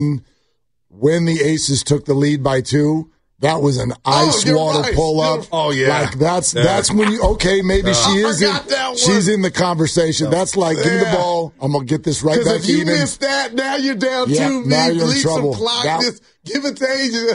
when the Aces took the lead by 2, that was an ice water pull-up. Oh, yeah. Like, that's when you, okay, maybe she's in the conversation. That's like, give me the ball. I'm going to get this right back if you even. miss that, now you're down 2. Now you're in trouble. Some clock, give it to Asia.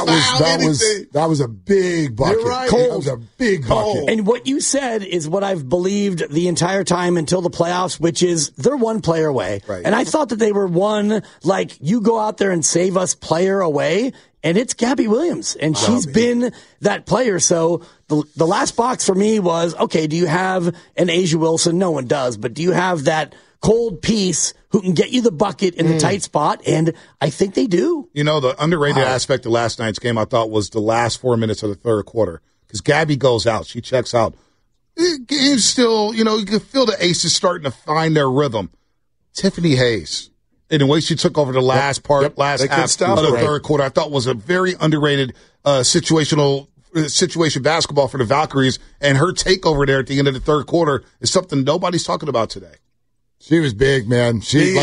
That was a big bucket. You're right. That was a big bucket. And what you said is what I've believed the entire time until the playoffs, which is they're one player away. Right. And I thought that they were one, like, you go out there and save us player away. And it's Gabby Williams, and she's been that player. So the last box for me was, okay, do you have an A'ja Wilson? No one does. But do you have that cold piece who can get you the bucket in the tight spot? And I think they do. You know, the underrated aspect of last night's game, I thought, was the last 4 minutes of the third quarter. Because Gabby goes out. She checks out. Game's still, you can feel the Aces starting to find their rhythm. Tiffany Hayes. In the way she took over the last half of the third quarter, I thought was a very underrated situation basketball for the Valkyries, and her takeover there at the end of the third quarter is something nobody's talking about today. She was big, man. She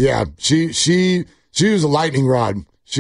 was a lightning rod.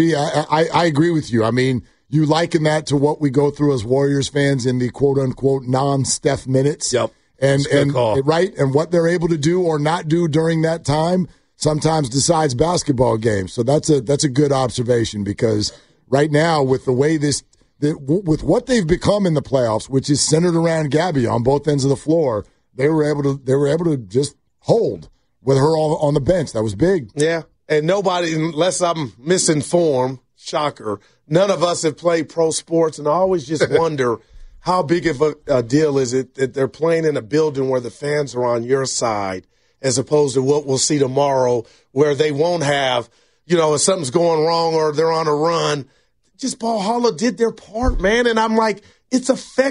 I agree with you. I mean, you liken that to what we go through as Warriors fans in the quote unquote non-Steph minutes. Yep. And right, and what they're able to do or not do during that time sometimes decides basketball games. So that's a good observation, because right now with the way with what they've become in the playoffs, which is centered around Gabby on both ends of the floor, they were able to just hold with her on the bench. That was big. Yeah, and nobody, unless I'm misinformed, shocker, none of us have played pro sports, and I always just wonder how big of a deal is it that they're playing in a building where the fans are on your side, as opposed to what we'll see tomorrow, where they won't have, if something's going wrong or they're on a run. Just Ball Halla did their part, man. And I'm like, it's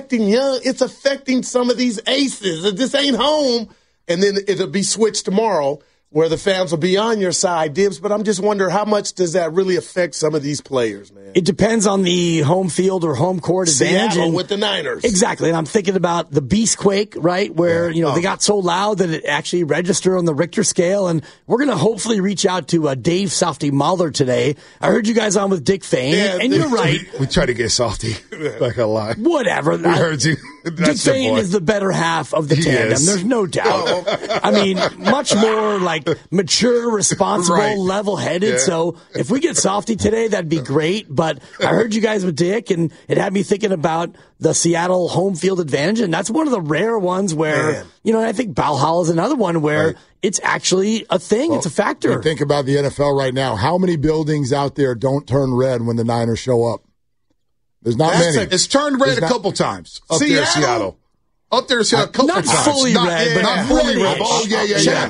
affecting some of these Aces. This ain't home. And then it'll be switched tomorrow, where the fans will be on your side, Dibs. But I'm just wondering, how much does that really affect some of these players, man? It depends on the home field or home court advantage. Seattle with the Niners. Exactly. And I'm thinking about the Beastquake, right, where, they got so loud that it actually registered on the Richter scale. And we're going to hopefully reach out to Dave Softy Mahler today. I heard you guys on with Dick Fain, and you're right. We try to get Softy, like a lie. Whatever. We heard you. Dick Fain is the better half of the tandem. There's no doubt. I mean, much more like mature, responsible, level-headed. Yeah. So if we get Softy today, that'd be great. But I heard you guys with Dick, and it had me thinking about the Seattle home field advantage. And that's one of the rare ones where, I think Valhalla is another one where it's actually a thing. It's a factor. You think about the NFL right now. How many buildings out there don't turn red when the Niners show up? There's not many. It's turned red a couple times up there in Seattle. Up there, a couple not times. Fully red, but not fully red. Oh, yeah.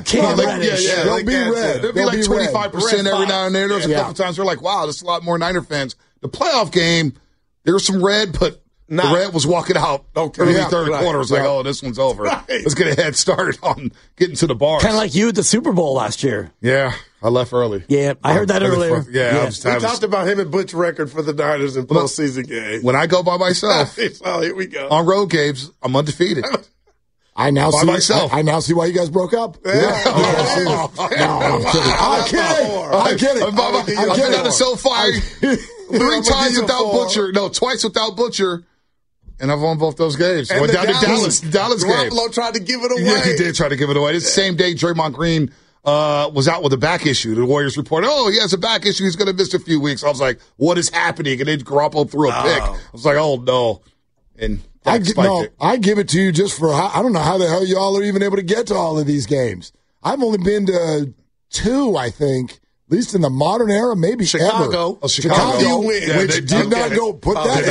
They'll be red. There'll be like 25% every now and then. There's a couple times we're like, wow, there's a lot more Niner fans. The playoff game, there was some red, but the red was walking out early third quarter. It was like, oh, this one's over. Let's get a head start on getting to the bars. Kind of like you at the Super Bowl last year. Yeah, I left early. Yeah, I heard that earlier. We talked about him and Butch record for the Niners in postseason games. When I go by myself, here we go. On road games, I'm undefeated. I now see why you guys broke up. Yeah. No, I'm kidding. I've been at a SoFi 3 times without Butcher. No, twice without Butcher. And I've won both those games. Went down to Dallas game. Garoppolo tried to give it away. Yeah, he did try to give it away. This same day, Draymond Green was out with a back issue. The Warriors reported, he has a back issue. He's going to miss a few weeks. I was like, what is happening? And then Garoppolo threw a pick. I was like, oh, no. And I give it to you just for, I don't know how the hell y'all are even able to get to all of these games. I've only been to 2, I think. At least in the modern era, maybe Chicago. ever. Oh, Chicago. Which did not go. Put that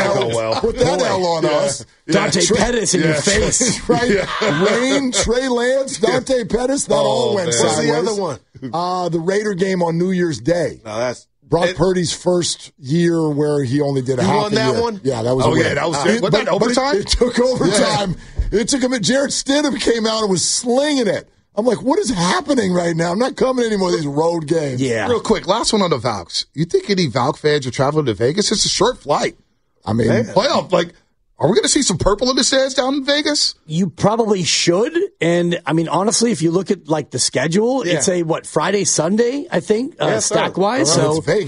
L on us. Dante Pettis in your face. Right? Rain, Trey Lance, Dante Pettis, that all went sideways. What's the other one? The Raider game on New Year's Day. No, that's Brock Purdy's first year where he only did a half a year. You won that one? Yeah, that was a win. That was was that overtime? It took overtime. It took him. Jared Stidham came out and was slinging it. I'm like, what is happening right now? I'm not coming anymore to these road games. Yeah. Real quick, last one on the Valks. You think any Valk fans are traveling to Vegas? It's a short flight. I mean, playoff, Are we going to see some purple in the stands down in Vegas? You probably should. And, I mean, honestly, if you look at, like, the schedule, it's a, Friday, Sunday, I think, stack-wise. So it's Vegas.